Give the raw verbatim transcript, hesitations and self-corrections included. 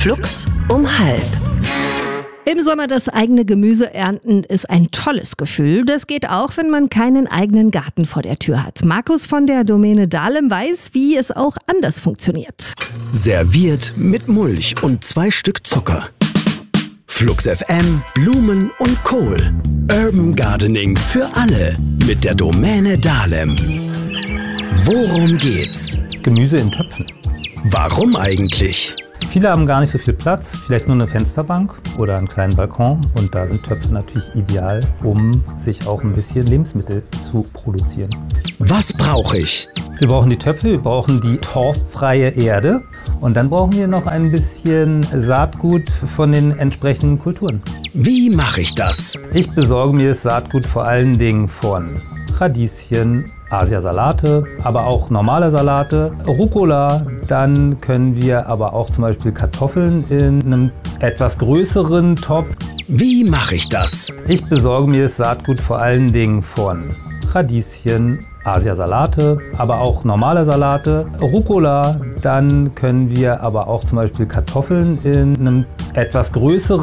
Flux um halb. Im Sommer das eigene Gemüse ernten ist ein tolles Gefühl. Das geht auch, wenn man keinen eigenen Garten vor der Tür hat. Markus von der Domäne Dahlem weiß, wie es auch anders funktioniert. Serviert mit Mulch und zwei Stück Zucker. Flux F M, Blumen und Kohl. Urban Gardening für alle mit der Domäne Dahlem. Worum geht's? Gemüse in Töpfen. Warum eigentlich? Viele haben gar nicht so viel Platz, vielleicht nur eine Fensterbank oder einen kleinen Balkon. Und da sind Töpfe natürlich ideal, um sich auch ein bisschen Lebensmittel zu produzieren. Was brauche ich? Wir brauchen die Töpfe, wir brauchen die torffreie Erde und dann brauchen wir noch ein bisschen Saatgut von den entsprechenden Kulturen. Wie mache ich das? Ich besorge mir das Saatgut vor allen Dingen von Radieschen, Asiasalate, aber auch normale Salate, Rucola. Dann können wir aber auch zum Beispiel Kartoffeln in einem etwas größeren Topf. Wie mache ich das? Ich besorge mir das Saatgut vor allen Dingen von Radieschen, Asiasalate, aber auch normale Salate, Rucola. Dann können wir aber auch zum Beispiel Kartoffeln in einem etwas größeren